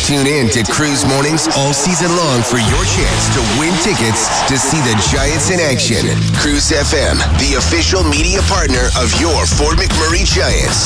Tune in to Cruise Mornings all season long for your chance to win tickets to see the Giants in action. Cruise FM, the official media partner of your Fort McMurray Giants.